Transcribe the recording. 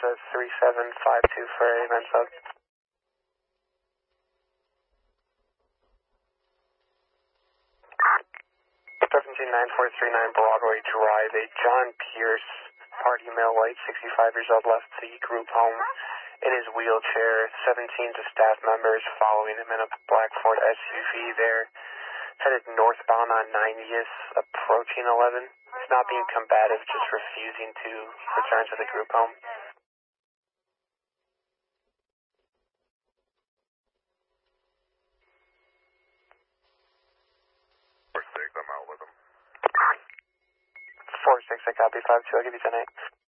3752 for a event sub. 17939 Broadway Drive, a John Pierce, party male, white, 65 years old, left the group home in his wheelchair. 17 to staff members following him in a black Ford SUV there. Headed northbound on 90th, approaching 11. He's not being combative, just refusing to return to the group home. 4-6, I'm out with him. 4-6, I copy. 5-2, I'll give you 10-8.